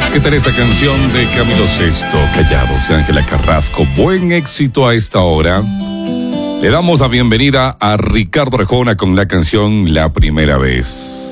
¿Qué tal esta canción de Camilo Sesto, Callados, de Ángela Carrasco? Buen éxito a esta hora. Le damos la bienvenida a Ricardo Arjona con la canción La Primera Vez.